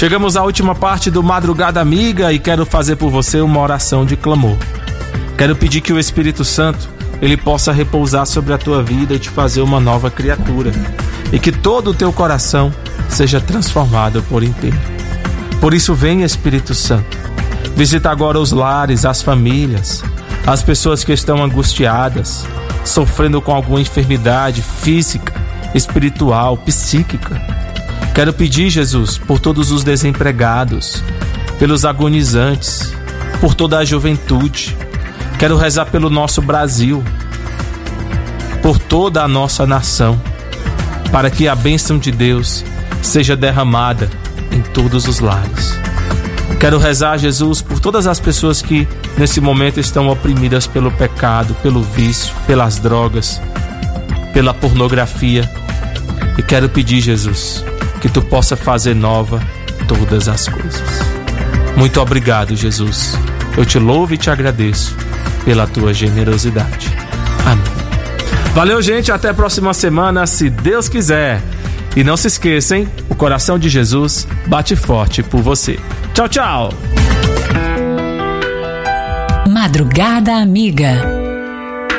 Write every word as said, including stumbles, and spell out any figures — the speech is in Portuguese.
Chegamos à última parte do Madrugada Amiga e quero fazer por você uma oração de clamor. Quero pedir que o Espírito Santo, ele possa repousar sobre a tua vida e te fazer uma nova criatura. E que todo o teu coração seja transformado por inteiro. Por isso, vem, Espírito Santo. Visita agora os lares, as famílias, as pessoas que estão angustiadas, sofrendo com alguma enfermidade física, espiritual, psíquica. Quero pedir, Jesus, por todos os desempregados, pelos agonizantes, por toda a juventude. Quero rezar pelo nosso Brasil, por toda a nossa nação, para que a bênção de Deus seja derramada em todos os lares. Quero rezar, Jesus, por todas as pessoas que nesse momento estão oprimidas pelo pecado, pelo vício, pelas drogas, pela pornografia. E quero pedir, Jesus, que tu possa fazer nova todas as coisas. Muito obrigado, Jesus. Eu te louvo e te agradeço pela tua generosidade. Amém. Valeu, gente. Até a próxima semana, se Deus quiser. E não se esqueçam, o coração de Jesus bate forte por você. Tchau, tchau. Madrugada Amiga.